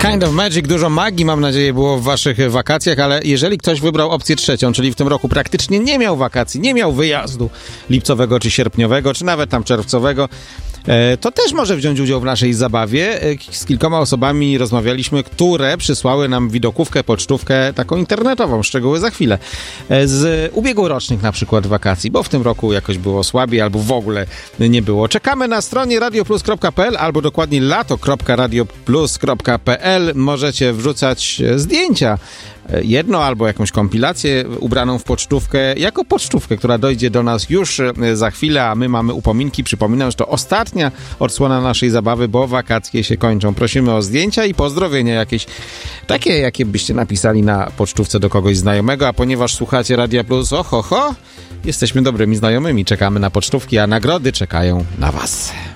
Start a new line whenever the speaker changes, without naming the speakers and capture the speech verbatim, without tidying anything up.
Kind of Magic, dużo magii, mam nadzieję, było w waszych wakacjach, ale jeżeli ktoś wybrał opcję trzecią, czyli w tym roku praktycznie nie miał wakacji, nie miał wyjazdu lipcowego czy sierpniowego, czy nawet tam czerwcowego, to też może wziąć udział w naszej zabawie. Z kilkoma osobami rozmawialiśmy, które przysłały nam widokówkę, pocztówkę taką internetową, szczegóły za chwilę, z ubiegłorocznych na przykład wakacji, bo w tym roku jakoś było słabiej albo w ogóle nie było. Czekamy na stronie radioplus kropka pe el albo dokładnie lato kropka radioplus kropka pe el. Możecie wrzucać zdjęcia, jedno albo jakąś kompilację ubraną w pocztówkę, jako pocztówkę, która dojdzie do nas już za chwilę, a my mamy upominki. Przypominam, że to ostatnia odsłona naszej zabawy, bo wakacje się kończą. Prosimy o zdjęcia i pozdrowienia jakieś, takie jakie byście napisali na pocztówce do kogoś znajomego, a ponieważ słuchacie Radia Plus, oho, ho, jesteśmy dobrymi znajomymi, czekamy na pocztówki, a nagrody czekają na was.